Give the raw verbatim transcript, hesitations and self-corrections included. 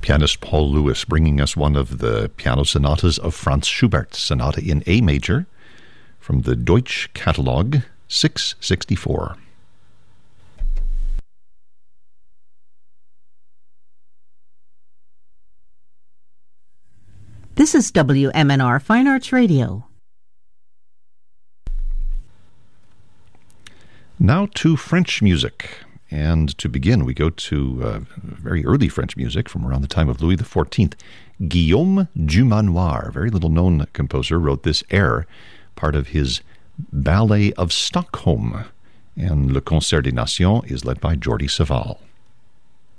Pianist Paul Lewis bringing us one of the piano sonatas of Franz Schubert, Sonata in A major, from the Deutsch Catalog, six sixty-four. This is W M N R Fine Arts Radio. Now to French music. And to begin, we go to uh, very early French music from around the time of Louis the fourteenth. Guillaume Dumanoir, very little-known composer, wrote this air, part of his Ballet of Stockholm. And Le Concert des Nations is led by Jordi Savall.